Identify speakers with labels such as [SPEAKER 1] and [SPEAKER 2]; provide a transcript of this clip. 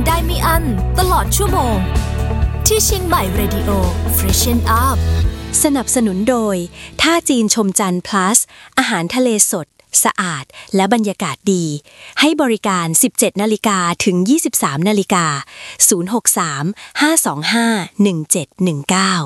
[SPEAKER 1] ได้ไม่อั้นตลอดชั่วโมงที่เชียงใหม่ Radio Freshen Up
[SPEAKER 2] สนับสนุนโดยท่าจีนชมจันทร์ plus อาหารทะเลสดสะอาดและบรรยากาศดีให้บริการ 17 นาฬิกาถึง 23 นาฬิกา 063 525 1719